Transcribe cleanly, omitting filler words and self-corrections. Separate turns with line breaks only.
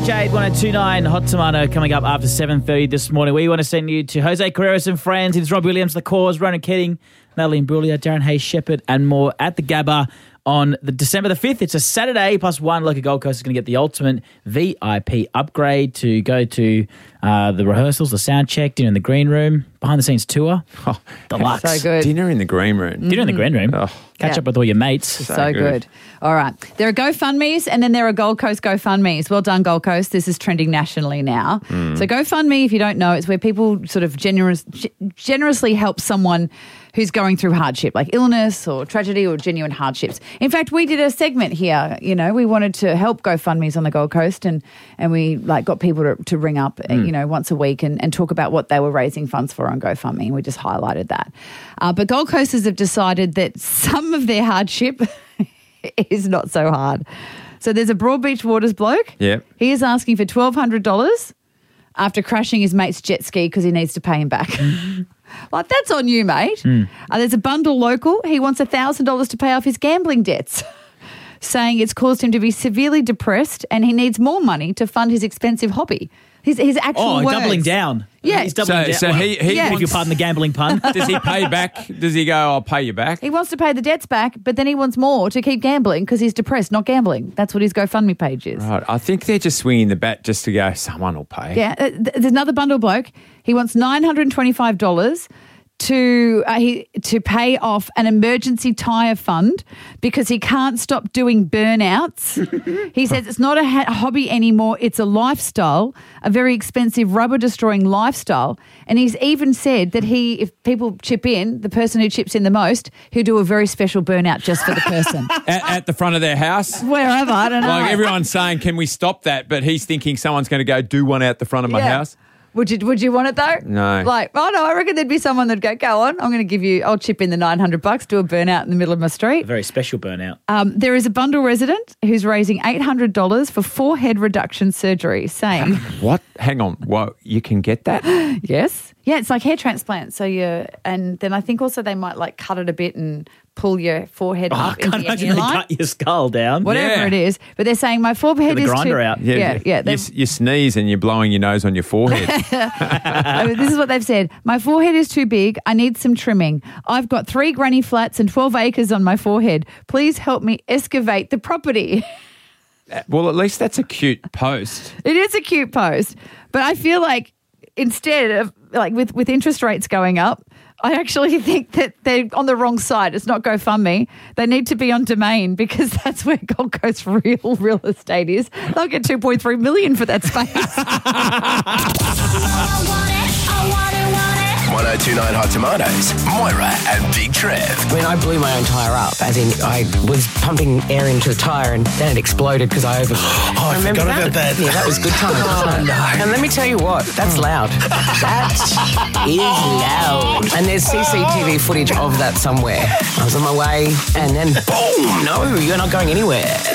Jade, 102.9 Hot Tomato coming up after 7:30 this morning. We want to send you to Jose Carreras and friends. It's Rob Williams, The Cause, Ronan Keating, Natalie Imbruglia, Darren Hayes-Shepherd and more at the Gabba on the December the 5th. It's a Saturday, +1 Local Gold Coast is going to get the ultimate VIP upgrade to go to the rehearsals, the sound check, dinner in the green room, behind-the-scenes tour.
Oh,
Deluxe.
So good.
Dinner in the green room.
Dinner in the green room.
Oh.
Catch up with all your mates.
So good. All right. There are GoFundMes and then there are Gold Coast GoFundMes. Well done, Gold Coast. This is trending nationally now. So GoFundMe, if you don't know, it's where people sort of generously help someone who's going through hardship, like illness or tragedy or genuine hardships. In fact, we did a segment here. You know, we wanted to help GoFundMes on the Gold Coast and we got people to ring up, once a week and talk about what they were raising funds for on GoFundMe. And we just highlighted that. But Gold Coasters have decided that some of their hardship is not so hard. So there's a Broadbeach Waters bloke.
Yeah.
He is asking for $1,200 after crashing his mate's jet ski because he needs to pay him back. Like, that's on you, mate. There's a Bundle local. He wants $1,000 to pay off his gambling debts, saying it's caused him to be severely depressed and he needs more money to fund his expensive hobby. His actual words.
Doubling down.
Yeah.
He's doubling down.
So he
if you pardon the gambling pun.
does he pay back? Does he go, I'll pay you back?
He wants to pay the debts back, but then he wants more to keep gambling because he's depressed, not gambling. That's what his GoFundMe page is.
Right. I think they're just swinging the bat just to go, someone will pay.
Yeah. There's another Bundle bloke. He wants $925 to pay off an emergency tyre fund because he can't stop doing burnouts. He says it's not a hobby anymore, it's a lifestyle, a very expensive rubber-destroying lifestyle. And he's even said that if people chip in, the person who chips in the most, he'll do a very special burnout just for the person.
At the front of their house?
Wherever, I don't know.
Like everyone's saying, can we stop that? But he's thinking someone's going to go do one out the front of my house.
Would you want it though?
No.
Like, oh no, I reckon there'd be someone that'd go on, I'll chip in the $900, do a burnout in the middle of my street.
A very special burnout.
There is a Bundle resident who's raising $800 for forehead reduction surgery, saying...
What? Hang on. What? You can get that?
Yes. Yeah, it's like hair transplant. And then I think also they might like cut it a bit and pull your forehead up into your hairline.
Cut your skull down.
Whatever it is. But they're saying my forehead is
grinder out.
Yeah.
You sneeze and you're blowing your nose on your forehead.
This is what they've said. My forehead is too big. I need some trimming. I've got 3 granny flats and 12 acres on my forehead. Please help me excavate the property.
Well, at least that's a cute post.
It is a cute post. But I feel like instead of, like, with interest rates going up, I actually think that they're on the wrong side. It's not GoFundMe. They need to be on Domain because that's where Gold Coast real estate is. They'll get $2.3 million for that space.
102.9 Hot Tomatoes, Moira and Big Trev.
I mean, I blew my own tyre up, as in I was pumping air into the tyre and then it exploded because I over...
Oh, I forgot about that.
Yeah, that was good times.
Oh, no.
And let me tell you what, that's loud. That is loud. And there's CCTV footage of that somewhere. I was on my way and then, boom, no, you're not going anywhere.